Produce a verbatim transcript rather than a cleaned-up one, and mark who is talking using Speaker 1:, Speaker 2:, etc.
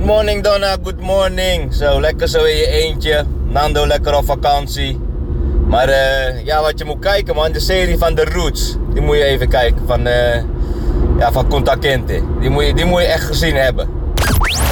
Speaker 1: morning Donna, good morning. Zo, lekker zo in je eentje. Nando lekker op vakantie. Maar uh, ja, wat je moet kijken man, de serie van The Roots. Die moet je even kijken, van, uh, ja, van Kunta Kinte. Die moet je, die moet je echt gezien hebben.